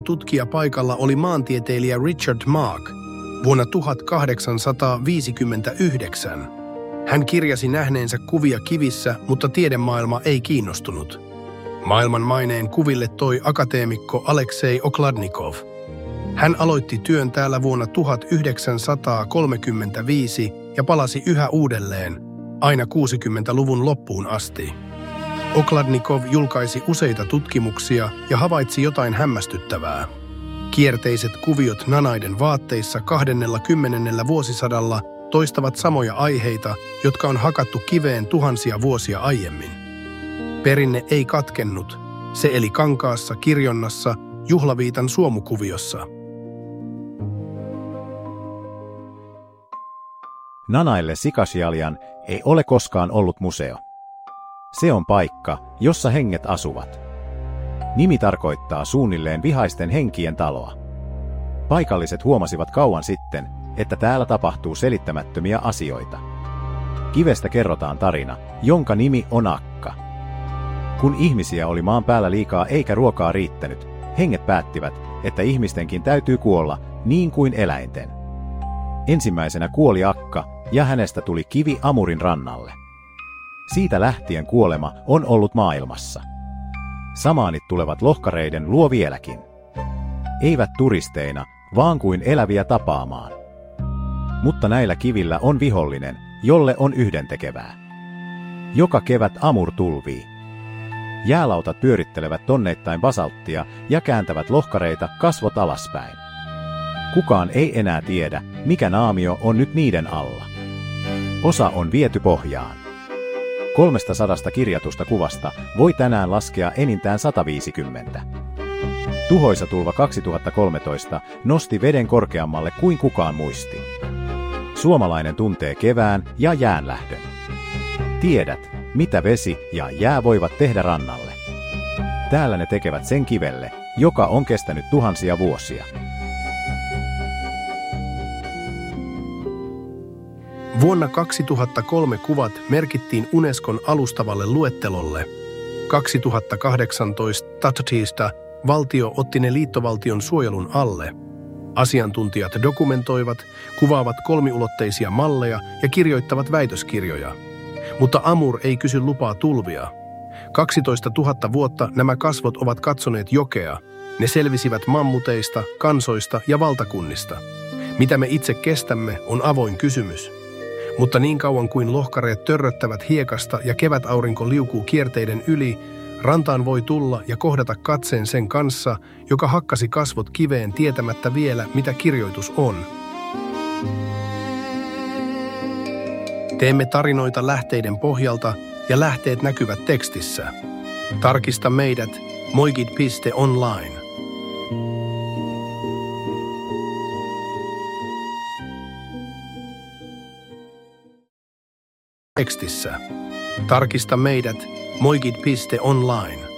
tutkija paikalla oli maantieteilijä Richard Mark vuonna 1859. Hän kirjasi nähneensä kuvia kivissä, mutta tiedemaailma ei kiinnostunut. Maailman maineen kuville toi akateemikko Aleksei Okladnikov. Hän aloitti työn täällä vuonna 1935 ja palasi yhä uudelleen, aina 60-luvun loppuun asti. Okladnikov julkaisi useita tutkimuksia ja havaitsi jotain hämmästyttävää. Kierteiset kuviot nanaiden vaatteissa 20. vuosisadalla toistavat samoja aiheita, jotka on hakattu kiveen tuhansia vuosia aiemmin. Perinne ei katkennut. Se eli kankaassa, kirjonnassa, juhlaviitan suomukuviossa. Nanaille Sikasjaljan ei ole koskaan ollut museo. Se on paikka, jossa henget asuvat. Nimi tarkoittaa suunnilleen vihaisten henkien taloa. Paikalliset huomasivat kauan sitten, että täällä tapahtuu selittämättömiä asioita. Kivestä kerrotaan tarina, jonka nimi on Akka. Kun ihmisiä oli maan päällä liikaa eikä ruokaa riittänyt, henget päättivät, että ihmistenkin täytyy kuolla niin kuin eläinten. Ensimmäisenä kuoli Akka ja hänestä tuli kivi Amurin rannalle. Siitä lähtien kuolema on ollut maailmassa. Samaanit tulevat lohkareiden luo vieläkin. Eivät turisteina, vaan kuin eläviä tapaamaan. Mutta näillä kivillä on vihollinen, jolle on yhdentekevää. Joka kevät Amur tulvii. Jäälautat pyörittelevät tonneittain basalttia ja kääntävät lohkareita kasvot alaspäin. Kukaan ei enää tiedä, mikä naamio on nyt niiden alla. Osa on viety pohjaan. 300 kirjatusta kuvasta voi tänään laskea enintään 150. Tuhoisa tulva 2013 nosti veden korkeammalle kuin kukaan muisti. Suomalainen tuntee kevään ja jäänlähdön. Tiedät, mitä vesi ja jää voivat tehdä rannalle. Täällä ne tekevät sen kivelle, joka on kestänyt tuhansia vuosia. Vuonna 2003 kuvat merkittiin Unescon alustavalle luettelolle. 2018 Tattiista valtio otti ne liittovaltion suojelun alle. Asiantuntijat dokumentoivat, kuvaavat kolmiulotteisia malleja ja kirjoittavat väitöskirjoja. Mutta Amur ei kysy lupaa tulvia. 12 000 vuotta nämä kasvot ovat katsoneet jokea. Ne selvisivät mammuteista, kansoista ja valtakunnista. Mitä me itse kestämme, on avoin kysymys. Mutta niin kauan kuin lohkareet törröttävät hiekasta ja kevätaurinko liukuu kierteiden yli, rantaan voi tulla ja kohdata katseen sen kanssa, joka hakkasi kasvot kiveen tietämättä vielä, mitä kirjoitus on. Teemme tarinoita lähteiden pohjalta ja lähteet näkyvät tekstissä. Tarkista meidät moigid.online. Tekstissä. Tarkista meidät moigid.online.